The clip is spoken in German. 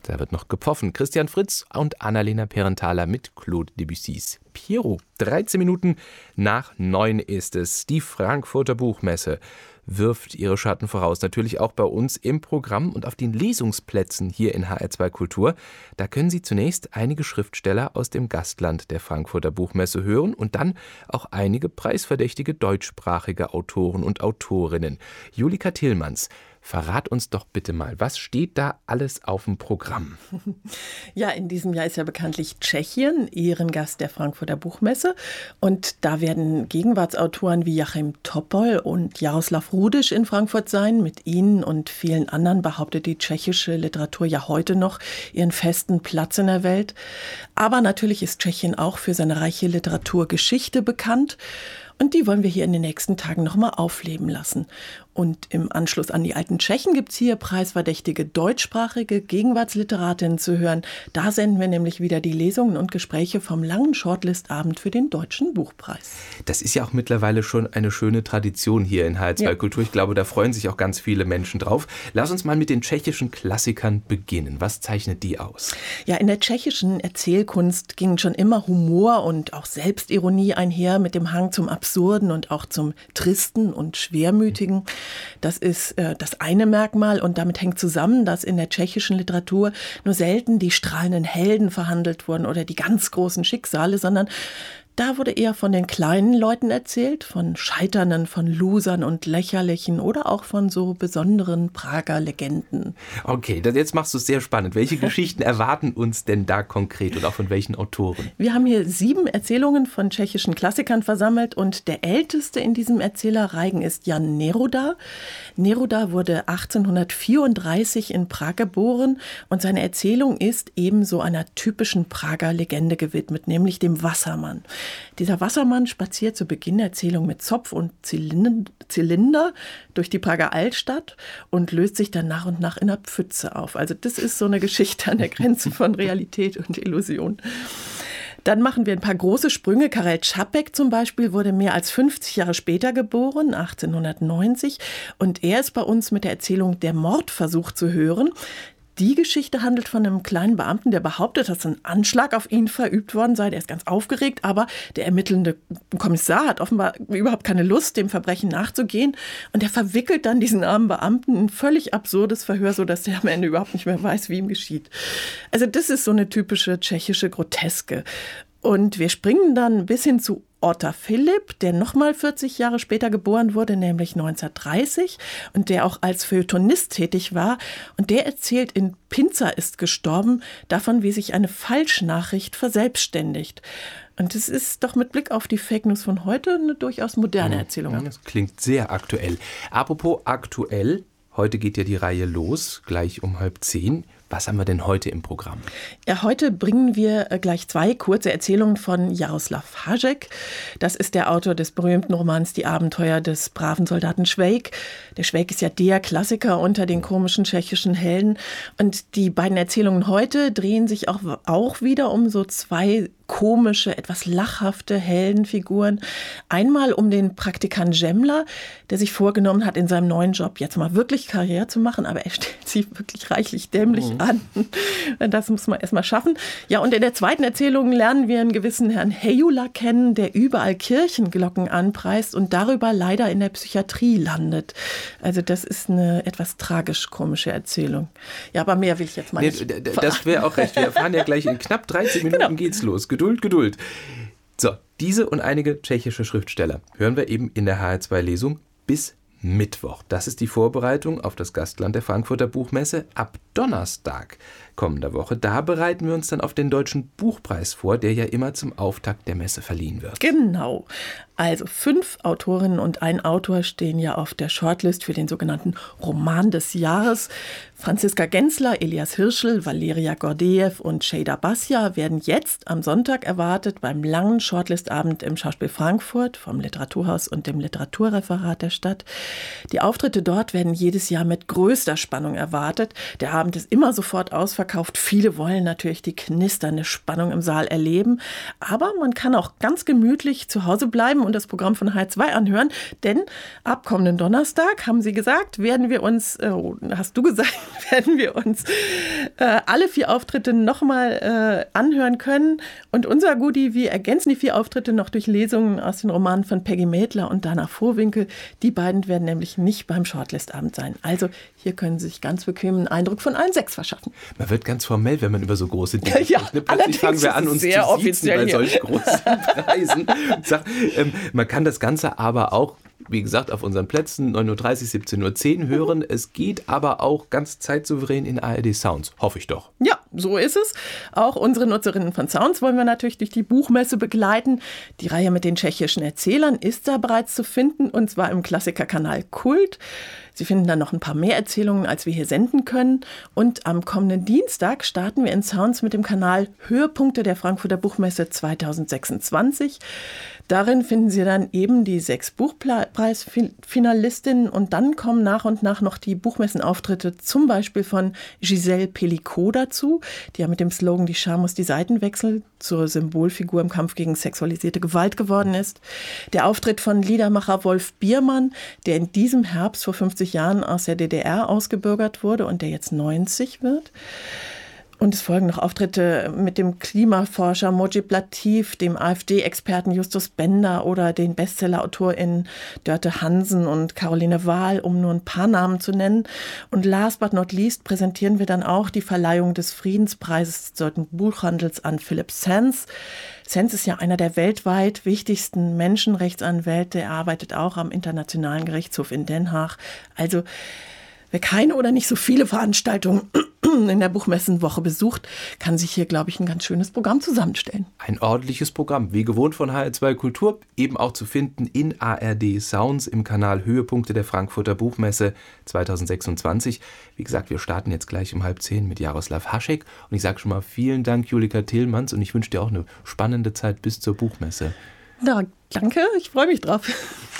Da wird noch gepfiffen. Christian Fritz und Annalena Perenthaler mit Claude Debussys Pierrot. 13 Minuten nach 9 ist es. Die Frankfurter Buchmesse wirft ihre Schatten voraus. Natürlich auch bei uns im Programm und auf den Lesungsplätzen hier in HR2 Kultur. Da können Sie zunächst einige Schriftsteller aus dem Gastland der Frankfurter Buchmesse hören und dann auch einige preisverdächtige deutschsprachige Autoren und Autorinnen. Julika Tillmanns, verrat uns doch bitte mal, was steht da alles auf dem Programm? Ja, in diesem Jahr ist ja bekanntlich Tschechien Ehrengast der Frankfurter Buchmesse. Und da werden Gegenwartsautoren wie Joachim Topol und Jaroslav Rudisch in Frankfurt sein. Mit ihnen und vielen anderen behauptet die tschechische Literatur ja heute noch ihren festen Platz in der Welt. Aber natürlich ist Tschechien auch für seine reiche Literaturgeschichte bekannt. Und die wollen wir hier in den nächsten Tagen nochmal aufleben lassen. Und im Anschluss an die alten Tschechen gibt es hier preisverdächtige deutschsprachige Gegenwartsliteratinnen zu hören. Da senden wir nämlich wieder die Lesungen und Gespräche vom langen Shortlist-Abend für den Deutschen Buchpreis. Das ist ja auch mittlerweile schon eine schöne Tradition hier in HR2 Kultur. Ich glaube, da freuen sich auch ganz viele Menschen drauf. Lass uns mal mit den tschechischen Klassikern beginnen. Was zeichnet die aus? Ja, in der tschechischen Erzählkunst ging schon immer Humor und auch Selbstironie einher mit dem Hang zum Absurden und auch zum Tristen und Schwermütigen. Das ist das eine Merkmal und damit hängt zusammen, dass in der tschechischen Literatur nur selten die strahlenden Helden verhandelt wurden oder die ganz großen Schicksale, sondern da wurde eher von den kleinen Leuten erzählt, von Scheiternden, von Losern und Lächerlichen oder auch von so besonderen Prager Legenden. Okay, jetzt machst du es sehr spannend. Welche Geschichten erwarten uns denn da konkret und auch von welchen Autoren? Wir haben hier 7 Erzählungen von tschechischen Klassikern versammelt und der älteste in diesem Erzählerreigen ist Jan Neruda. Neruda wurde 1834 in Prag geboren und seine Erzählung ist ebenso einer typischen Prager Legende gewidmet, nämlich dem Wassermann. Dieser Wassermann spaziert zu Beginn der Erzählung mit Zopf und Zylinder durch die Prager Altstadt und löst sich dann nach und nach in einer Pfütze auf. Also das ist so eine Geschichte an der Grenze von Realität und Illusion. Dann machen wir ein paar große Sprünge. Karel Čapek zum Beispiel wurde mehr als 50 Jahre später geboren, 1890. Und er ist bei uns mit der Erzählung Der Mordversuch zu hören. Die Geschichte handelt von einem kleinen Beamten, der behauptet, dass ein Anschlag auf ihn verübt worden sei. Der ist ganz aufgeregt, aber der ermittelnde Kommissar hat offenbar überhaupt keine Lust, dem Verbrechen nachzugehen. Und er verwickelt dann diesen armen Beamten in ein völlig absurdes Verhör, sodass der am Ende überhaupt nicht mehr weiß, wie ihm geschieht. Also das ist so eine typische tschechische Groteske. Und wir springen dann bis hin zu Otter Philipp, der nochmal 40 Jahre später geboren wurde, nämlich 1930 und der auch als Feuilletonist tätig war. Und der erzählt in Pinzer ist gestorben davon, wie sich eine Falschnachricht verselbstständigt. Und es ist doch mit Blick auf die Fake News von heute eine durchaus moderne Erzählung. Ja, das klingt sehr aktuell. Apropos aktuell, heute geht ja die Reihe los, gleich um 9:30. Was haben wir denn heute im Programm? Ja, heute bringen wir gleich 2 kurze Erzählungen von Jaroslav Hašek. Das ist der Autor des berühmten Romans Die Abenteuer des braven Soldaten Švejk. Der Švejk ist ja der Klassiker unter den komischen tschechischen Helden. Und die beiden Erzählungen heute drehen sich auch wieder um so 2 komische, etwas lachhafte Heldenfiguren. Einmal um den Praktikant Žemla, der sich vorgenommen hat, in seinem neuen Job jetzt mal wirklich Karriere zu machen, aber er stellt sich wirklich reichlich dämlich an. Das muss man erst mal schaffen. Ja, und in der zweiten Erzählung lernen wir einen gewissen Herrn Hejula kennen, der überall Kirchenglocken anpreist und darüber leider in der Psychiatrie landet. Also das ist eine etwas tragisch-komische Erzählung. Ja, aber mehr will ich jetzt mal nicht verraten. Das wäre auch recht. Wir erfahren ja gleich in knapp 13 Minuten geht's los. Geduld. So, diese und einige tschechische Schriftsteller hören wir eben in der HR2-Lesung bis Mittwoch. Das ist die Vorbereitung auf das Gastland der Frankfurter Buchmesse. Ab Donnerstag kommender Woche, da bereiten wir uns dann auf den Deutschen Buchpreis vor, der ja immer zum Auftakt der Messe verliehen wird. Genau. Also 5 Autorinnen und ein Autor stehen ja auf der Shortlist für den sogenannten Roman des Jahres. Franziska Gensler, Elias Hirschl, Valeria Gordejew und Şeyda Basya werden jetzt am Sonntag erwartet beim langen Shortlist-Abend im Schauspiel Frankfurt vom Literaturhaus und dem Literaturreferat der Stadt. Die Auftritte dort werden jedes Jahr mit größter Spannung erwartet. Der Abend ist immer sofort ausverkauft. Viele wollen natürlich die knisternde Spannung im Saal erleben. Aber man kann auch ganz gemütlich zu Hause bleiben und das Programm von H2 anhören. Denn ab kommenden Donnerstag, haben Sie gesagt, werden wir uns alle 4 Auftritte nochmal anhören können. Und unser Goodie, wir ergänzen die 4 Auftritte noch durch Lesungen aus den Romanen von Peggy Mädler und Dana Vohwinkel. Die beiden werden nämlich nicht beim Shortlist-Abend sein. Also hier können Sie sich ganz bequem einen Eindruck von allen 6 verschaffen. Man wird ganz formell, wenn man über so große Dinge ja, spricht. Plötzlich fangen wir an, uns zu siezen bei solch großen Preisen. Man kann das Ganze aber auch, wie gesagt, auf unseren Plätzen 9.30 Uhr, 17.10 Uhr hören. Es geht aber auch ganz zeitsouverän in ARD Sounds. Hoffe ich doch. Ja, so ist es. Auch unsere Nutzerinnen von Sounds wollen wir natürlich durch die Buchmesse begleiten. Die Reihe mit den tschechischen Erzählern ist da bereits zu finden, und zwar im Klassikerkanal Kult. Sie finden dann noch ein paar mehr Erzählungen, als wir hier senden können. Und am kommenden Dienstag starten wir in Sounds mit dem Kanal Höhepunkte der Frankfurter Buchmesse 2026. Darin finden Sie dann eben die 6 Buchpreisfinalistinnen, und dann kommen nach und nach noch die Buchmessenauftritte, zum Beispiel von Giselle Pellicot dazu, die ja mit dem Slogan "Die Scham muss die Seiten wechseln" zur Symbolfigur im Kampf gegen sexualisierte Gewalt geworden ist. Der Auftritt von Liedermacher Wolf Biermann, der in diesem Herbst vor 50 Jahren aus der DDR ausgebürgert wurde und der jetzt 90 wird. Und es folgen noch Auftritte mit dem Klimaforscher Mojib Latif, dem AfD-Experten Justus Bender oder den BestsellerautorInnen Dörte Hansen und Caroline Wahl, um nur ein paar Namen zu nennen. Und last but not least präsentieren wir dann auch die Verleihung des Friedenspreises des Deutschen Buchhandels an Philipp Sands. Sands ist ja einer der weltweit wichtigsten Menschenrechtsanwälte. Er arbeitet auch am Internationalen Gerichtshof in Den Haag. Also wer keine oder nicht so viele Veranstaltungen in der Buchmessenwoche besucht, kann sich hier, glaube ich, ein ganz schönes Programm zusammenstellen. Ein ordentliches Programm, wie gewohnt von HR2 Kultur, eben auch zu finden in ARD Sounds im Kanal Höhepunkte der Frankfurter Buchmesse 2026. Wie gesagt, wir starten jetzt gleich um 9:30 mit Jaroslav Hašek. Und ich sage schon mal vielen Dank, Julika Tillmanns, und ich wünsche dir auch eine spannende Zeit bis zur Buchmesse. Na, danke, ich freue mich drauf.